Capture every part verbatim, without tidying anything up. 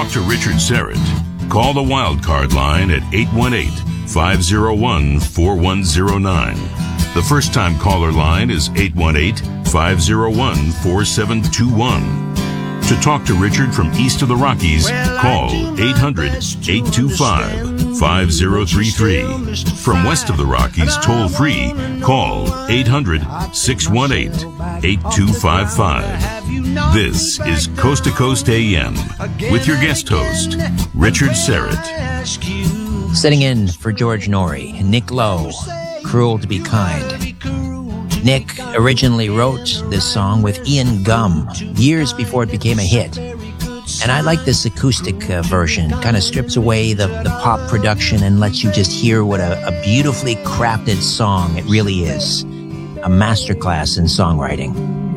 talk to Richard Serrett, call the Wildcard line at eight one eight, five oh one, four one oh nine. The first-time caller line is eight one eight, five oh one, four seven two one. To talk to Richard from east of the Rockies, call eight hundred, eight two five, five oh three three. From west of the Rockies, toll-free, call eight hundred, six one eight, eight two five five. This is Coast to Coast A M with your guest host, Richard Serrett. Sitting in for George Norrie, Nick Lowe, Cruel to Be Kind. Nick originally wrote this song with Ian Gum years before it became a hit. And I like this acoustic uh, version. Kind of strips away the, the pop production and lets you just hear what a, a beautifully crafted song it really is. A masterclass in songwriting.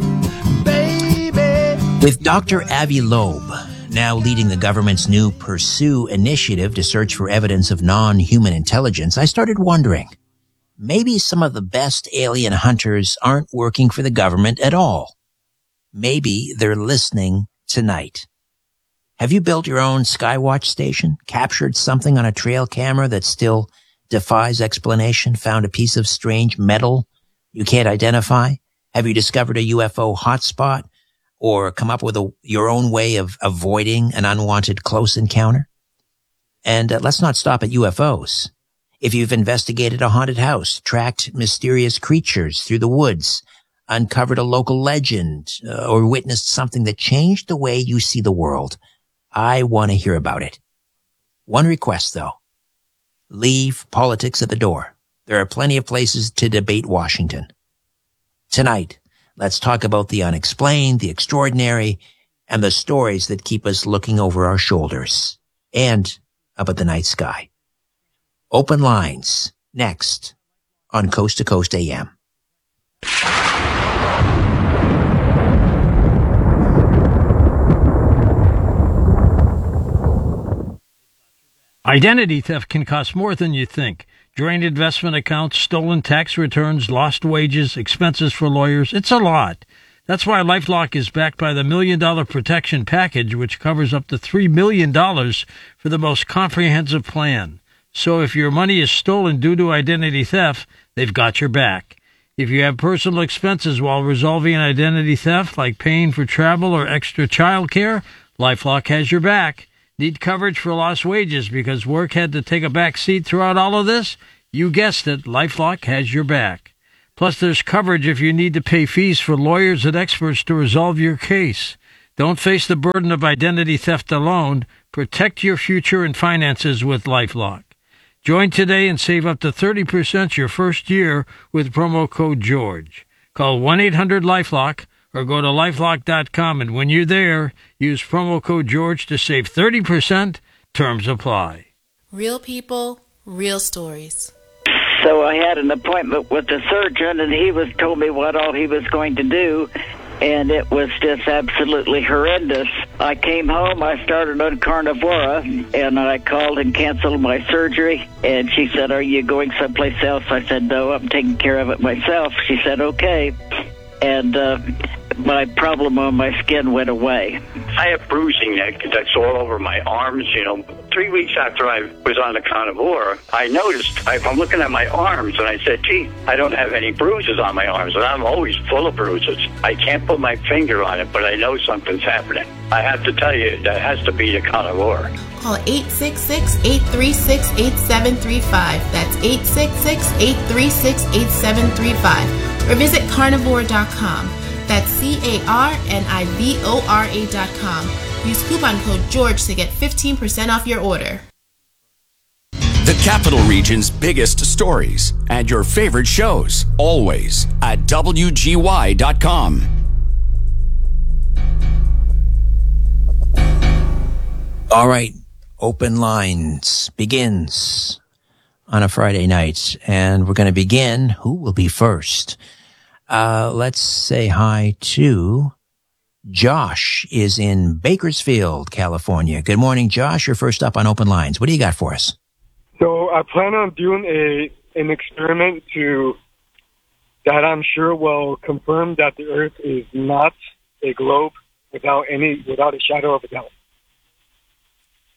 With Doctor Avi Loeb now leading the government's new Pursue initiative to search for evidence of non-human intelligence, I started wondering, maybe some of the best alien hunters aren't working for the government at all. Maybe they're listening tonight. Have you built your own Skywatch station, captured something on a trail camera that still defies explanation, found a piece of strange metal you can't identify? Have you discovered a U F O hotspot or come up with a, your own way of avoiding an unwanted close encounter? And uh, let's not stop at U F Os. If you've investigated a haunted house, tracked mysterious creatures through the woods, uncovered a local legend, uh, or witnessed something that changed the way you see the world, I want to hear about it. One request, though. Leave politics at the door. There are plenty of places to debate Washington. Tonight, let's talk about the unexplained, the extraordinary, and the stories that keep us looking over our shoulders and up at the night sky. Open lines, next, on Coast to Coast A M. Identity theft can cost more than you think. Drained investment accounts, stolen tax returns, lost wages, expenses for lawyers. It's a lot. That's why LifeLock is backed by the Million Dollar Protection Package, which covers up to three million dollars for the most comprehensive plan. So if your money is stolen due to identity theft, they've got your back. If you have personal expenses while resolving an identity theft, like paying for travel or extra child care, LifeLock has your back. Need coverage for lost wages because work had to take a back seat throughout all of this? You guessed it, LifeLock has your back. Plus, there's coverage if you need to pay fees for lawyers and experts to resolve your case. Don't face the burden of identity theft alone. Protect your future and finances with LifeLock. Join today and save up to thirty percent your first year with promo code George. Call one eight hundred LifeLock or go to lifelock dot com, and when you're there, use promo code George to save thirty percent. Terms apply. Real people, real stories. So I had an appointment with the surgeon, and he was told me what all he was going to do, and it was just absolutely horrendous. I came home, I started on Carnivora, and I called and canceled my surgery, and she said, "Are you going someplace else?" I said, "No, I'm taking care of it myself." She said, "Okay." And uh, my problem on my skin went away. I have bruising that, that's all over my arms, you know. Three weeks after I was on the Carnivora, I noticed, I, I'm looking at my arms, and I said, gee, I don't have any bruises on my arms, and I'm always full of bruises. I can't put my finger on it, but I know something's happening. I have to tell you, that has to be the Carnivora. Call eight six six, eight three six, eight seven three five. That's eight six six, eight three six, eight seven three five. Or visit carnivore dot com. That's C A R N I V O R A dot com. Use coupon code George to get fifteen percent off your order. The Capital Region's biggest stories and your favorite shows, always at W G Y dot com. All right, Open Lines begins on a Friday night, and we're going to begin. Who will be first? Uh, let's say hi to Josh is in Bakersfield, California. Good morning, Josh. You're first up on Open Lines. What do you got for us? So I plan on doing a an experiment to that I'm sure will confirm that the Earth is not a globe without any without a shadow of a doubt.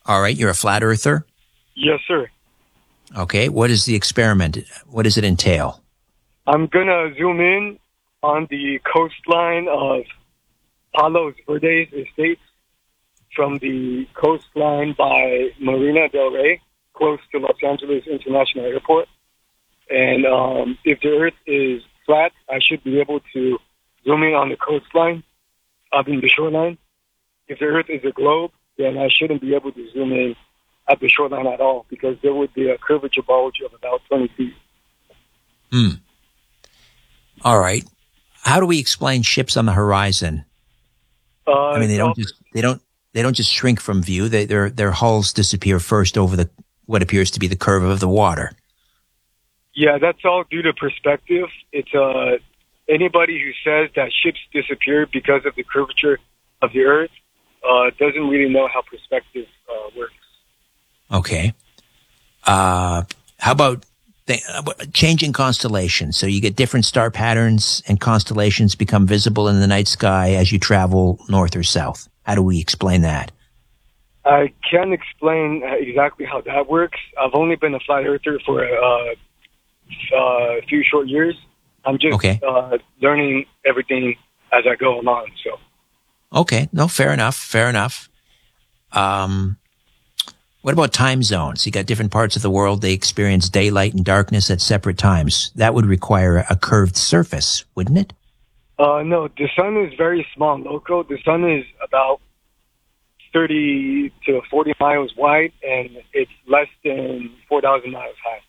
All right, you're a flat earther? Yes, sir. Okay, what is the experiment? What does it entail? I'm going to zoom in on the coastline of Palos Verdes Estates from the coastline by Marina del Rey, close to Los Angeles International Airport. And um, if the Earth is flat, I should be able to zoom in on the coastline, I mean the shoreline. If the Earth is a globe, then I shouldn't be able to zoom in at the shoreline at all because there would be a curvature bulge of about twenty feet. Hmm. All right. How do we explain ships on the horizon? Uh, I mean, they don't just they don't they don't just shrink from view. They, their their hulls disappear first over the what appears to be the curve of the water. Yeah, that's all due to perspective. It's uh anybody who says that ships disappear because of the curvature of the Earth uh, doesn't really know how perspective uh, works. Okay. Uh, how about th- changing constellations? So you get different star patterns and constellations become visible in the night sky as you travel north or south. How do we explain that? I can't explain exactly how that works. I've only been a flat earther for uh, a few short years. I'm just okay. uh, learning everything as I go along. So, okay, no, fair enough, fair enough. Um, what about time zones? You got different parts of the world; they experience daylight and darkness at separate times. That would require a curved surface, wouldn't it? Uh, no, the sun is very small and local. The sun is about thirty to forty miles wide, and it's less than four thousand miles high.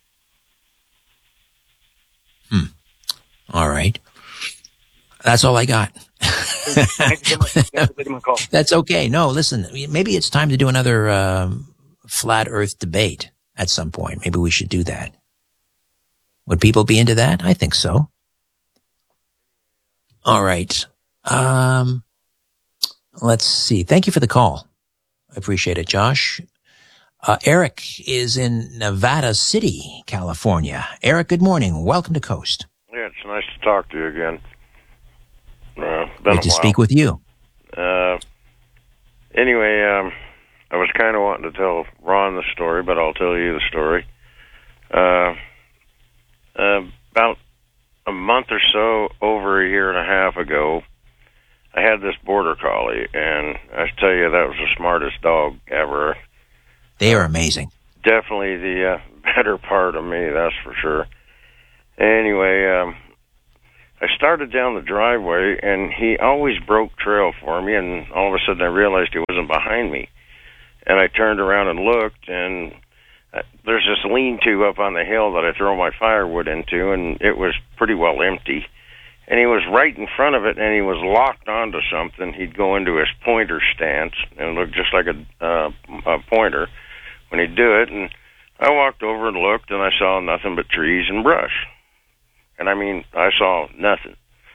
Hmm. All right. That's all I got. Thank you so much. Thanks for taking my call. That's okay. No, listen, maybe it's time to do another um, flat earth debate at some point. Maybe we should do that. Would people be into that? I think so. All right. Um, let's see. Thank you for the call. I appreciate it, Josh. Uh, Eric is in Nevada City, California. Eric, good morning. Welcome to Coast. Yeah, it's nice to talk to you again. Uh, Good to speak with you. Uh, anyway, um, I was kind of wanting to tell Ron the story, but I'll tell you the story. Uh, uh, about a month or so, over a year and a half ago, I had this border collie, and I tell you, that was the smartest dog ever. They are amazing. Definitely the uh, better part of me, that's for sure. Anyway, um, I started down the driveway, and he always broke trail for me, and all of a sudden I realized he wasn't behind me. And I turned around and looked, and uh, there's this lean-to up on the hill that I throw my firewood into, and it was pretty well empty. And he was right in front of it, and he was locked onto something. He'd go into his pointer stance, and it looked just like a, uh, a pointer when he'd do it. And I walked over and looked, and I saw nothing but trees and brush. And I mean, I saw nothing.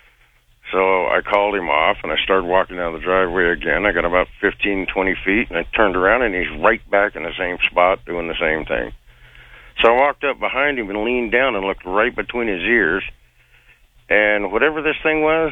So I called him off, and I started walking down the driveway again. I got about fifteen, twenty feet, and I turned around, and he's right back in the same spot doing the same thing. So I walked up behind him and leaned down and looked right between his ears. And whatever this thing was,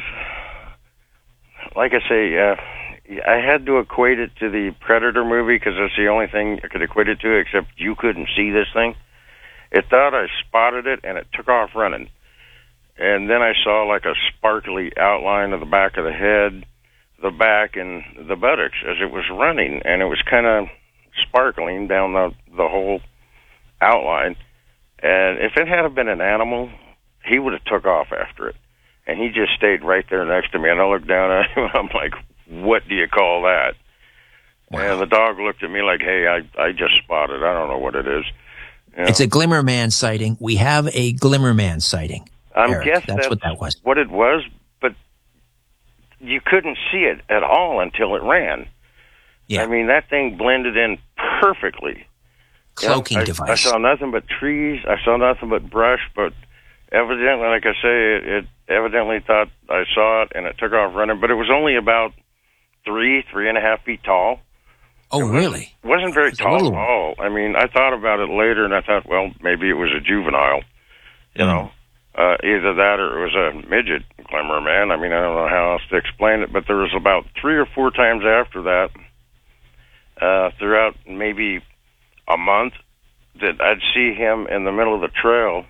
like I say, uh, I had to equate it to the Predator movie because that's the only thing I could equate it to, except you couldn't see this thing. It thought I spotted it, and it took off running. And then I saw like a sparkly outline of the back of the head, the back, and the buttocks as it was running. And it was kind of sparkling down the, the whole outline. And if it had been an animal, he would have took off after it. And he just stayed right there next to me. And I looked down at him, and I'm like, what do you call that? Wow. And the dog looked at me like, hey, I, I just spotted. I don't know what it is. You know? It's a Glimmerman sighting. We have a Glimmerman sighting. I'm Eric, guessing that's, that's what that was. What it was, but you couldn't see it at all until it ran. Yeah. I mean, that thing blended in perfectly. Cloaking you know, I, device. I saw nothing but trees. I saw nothing but brush, but evidently, like I say, it, it evidently thought I saw it, and it took off running, but it was only about three, three and a half feet tall. Oh, it really? It wasn't very it's tall little... at all. I mean, I thought about it later, and I thought, well, maybe it was a juvenile, you mm. know. Uh, either that or it was a midget Glimmerman. I mean, I don't know how else to explain it, but there was about three or four times after that, uh, uh, throughout maybe a month that I'd see him in the middle of the trail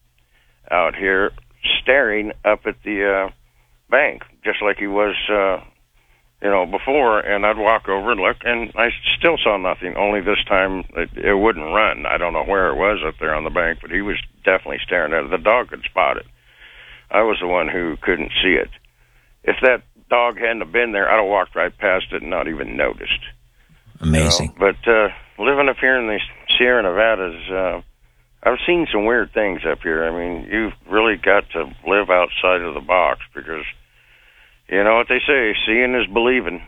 out here staring up at the uh, bank, just like he was, uh, you know, before. And I'd walk over and look, and I still saw nothing. Only this time it, it wouldn't run. I don't know where it was up there on the bank, but he was definitely staring at it. The dog could spot it. I was the one who couldn't see it. If that dog hadn't have been there, I'd have walked right past it and not even noticed. Amazing. You know? But uh, living up here in the Sierra Nevadas, uh, I've seen some weird things up here. I mean, you've really got to live outside of the box because, you know what they say, seeing is believing.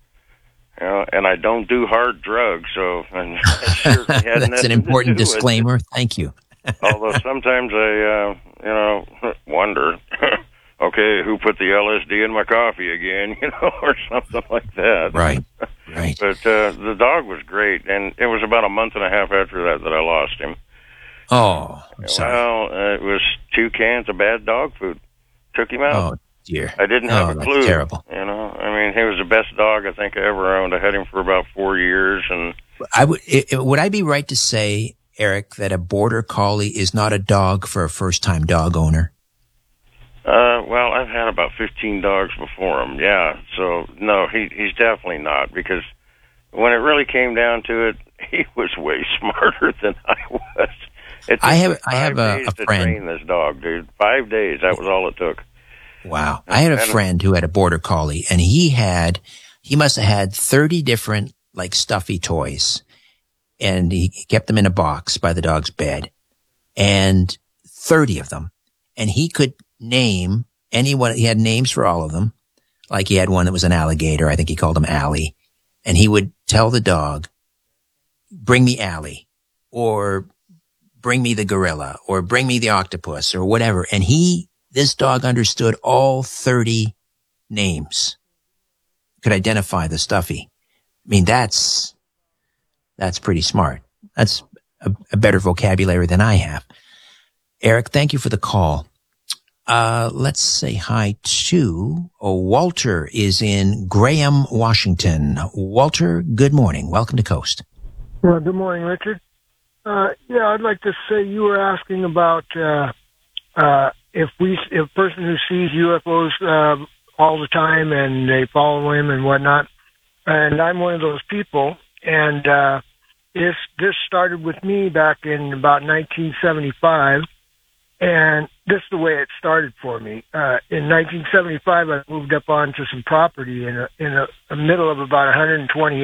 You know, and I don't do hard drugs, so and sure that's an important disclaimer. Thank you. Although sometimes I, uh, you know, wonder, okay, who put the L S D in my coffee again, you know, or something like that. Right, right. But uh, the dog was great, and it was about a month and a half after that that I lost him. Oh, I'm sorry. Well, uh, it was two cans of bad dog food. Took him out. Oh, dear. I didn't have oh, a clue. That's terrible. You know, I mean, he was the best dog I think I ever owned. I had him for about four years, and I would. It, would I be right to say, Eric, that a border collie is not a dog for a first-time dog owner? Uh, well, I've had about fifteen dogs before him. Yeah, so no, he he's definitely not, because when it really came down to it, he was way smarter than I was. It I have I five have a, days a to friend. train this dog, dude. Five days. That was all it took. Wow. I had a friend who had a border collie, and he had, he must have had thirty different, like, stuffy toys. And he kept them in a box by the dog's bed. And thirty of them. And he could name anyone, he had names for all of them. Like he had one that was an alligator. I think he called him Allie. And he would tell the dog, bring me Allie, or bring me the gorilla, or bring me the octopus, or whatever. And he, this dog understood all thirty names, could identify the stuffy. I mean, that's, that's pretty smart. That's a, a better vocabulary than I have. Eric, thank you for the call. Uh, let's say hi to, oh, Walter is in Graham, Washington. Walter, good morning. Welcome to Coast. Well, good morning, Richard. Uh, yeah, I'd like to say you were asking about, uh, uh, if we, if a person who sees U F Os, uh, all the time and they follow him and whatnot, and I'm one of those people, and, uh, if this started with me back in about nineteen seventy-five, and this is the way it started for me. Uh, in nineteen seventy-five, I moved up onto some property in a, in a, a middle of about one hundred twenty